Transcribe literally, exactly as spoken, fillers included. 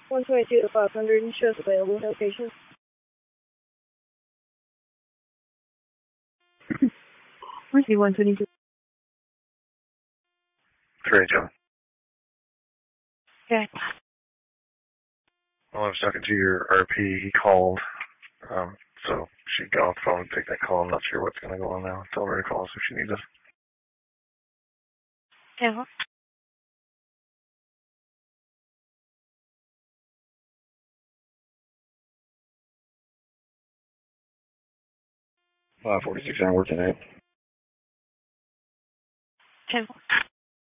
one twenty-two to five hundred shows available location. Receive one twenty-two. Three, John. Okay. Well, I was talking to your R P. He called, um, so she got off the phone and take that call. I'm not sure what's going to go on now. Tell her to call us if she needs us. Yeah. Uh, forty-six hour work tonight. Okay.